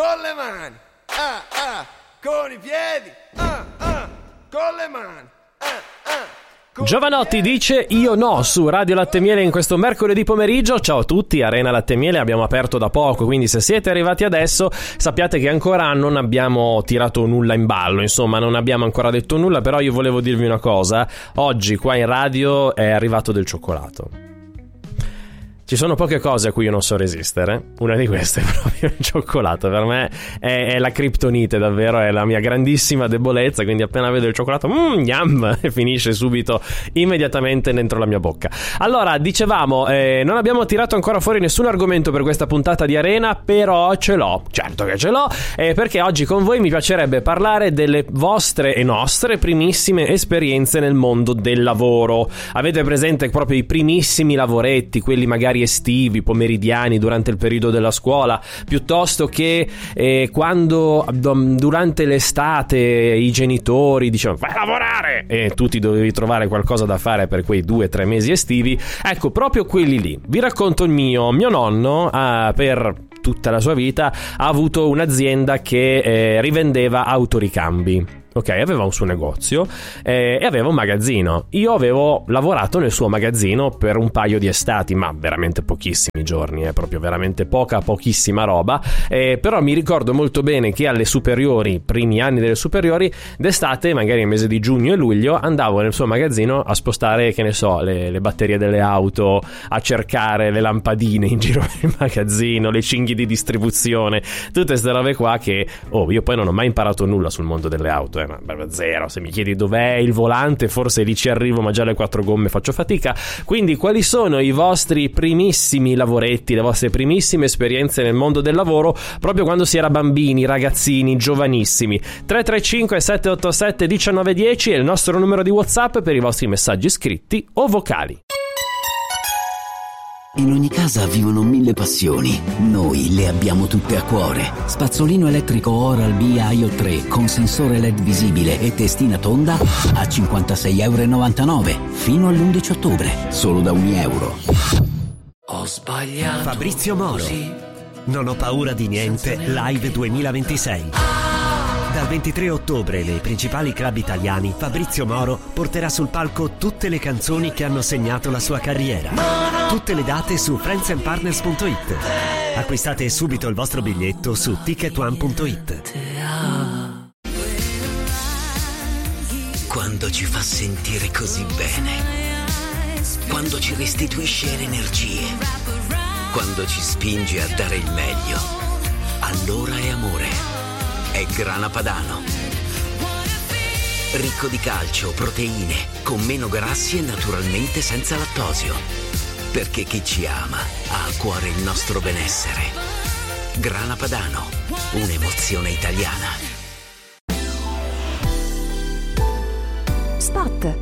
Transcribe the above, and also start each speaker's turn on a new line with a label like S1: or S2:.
S1: con le mani, con i piedi, con le mani,
S2: Giovanotti dice io no su Radio Latte Miele in questo mercoledì pomeriggio. Ciao a tutti, Arena Latte Miele abbiamo aperto da poco, quindi se siete arrivati adesso sappiate che ancora non abbiamo tirato nulla in ballo, insomma non abbiamo ancora detto nulla, però io volevo dirvi una cosa: oggi qua in radio è arrivato del cioccolato. Ci sono poche cose a cui io non so resistere, una di queste è proprio il cioccolato. Per me è la criptonite, davvero, è la mia grandissima debolezza, quindi appena vedo il cioccolato, yum, e finisce subito, immediatamente dentro la mia bocca. Allora, dicevamo, non abbiamo tirato ancora fuori nessun argomento per questa puntata di Arena, però ce l'ho, certo che ce l'ho, perché oggi con voi mi piacerebbe parlare delle vostre e nostre primissime esperienze nel mondo del lavoro. Avete presente proprio i primissimi lavoretti, quelli magari estivi, pomeridiani, durante il periodo della scuola, piuttosto che quando durante l'estate i genitori dicevano vai a lavorare e tu ti dovevi trovare qualcosa da fare per quei 2-3 mesi estivi. Ecco, proprio quelli lì. Vi racconto il mio nonno per tutta la sua vita ha avuto un'azienda che rivendeva autoricambi. Ok, aveva un suo negozio e aveva un magazzino. Io avevo lavorato nel suo magazzino per un paio di estati, ma veramente pochissimi giorni, proprio veramente pochissima roba. Però mi ricordo molto bene che alle superiori, primi anni delle superiori, d'estate, magari nel mese di giugno e luglio, andavo nel suo magazzino a spostare, che ne so, le batterie delle auto, a cercare le lampadine in giro per il magazzino, le cinghie di distribuzione, tutte queste robe qua che, io poi non ho mai imparato nulla sul mondo delle auto. Ma zero. Se mi chiedi dov'è il volante, forse lì ci arrivo, ma già le 4 gomme faccio fatica. Quindi quali sono i vostri primissimi lavoretti, le vostre primissime esperienze nel mondo del lavoro, proprio quando si era bambini, ragazzini, giovanissimi? 335 787 1910 è il nostro numero di WhatsApp per i vostri messaggi scritti o vocali.
S3: In ogni casa vivono 1000 passioni. Noi le abbiamo tutte a cuore. Spazzolino elettrico Oral-B IO 3 con sensore LED visibile e testina tonda a €56,99 fino all'11 ottobre, solo da €1.
S4: Ho sbagliato.
S5: Fabrizio Moro. Non ho paura di niente, live 2026. Dal 23 ottobre nei principali club italiani Fabrizio Moro porterà sul palco tutte le canzoni che hanno segnato la sua carriera. Tutte le date su friendsandpartners.it. Acquistate subito il vostro biglietto su ticketone.it.
S3: Quando ci fa sentire così bene, quando ci restituisce energie, quando ci spinge a dare il meglio, allora è amore. È Grana Padano. Ricco di calcio, proteine, con meno grassi e naturalmente senza lattosio. Perché chi ci ama ha a cuore il nostro benessere. Grana Padano, un'emozione italiana.
S6: Spot.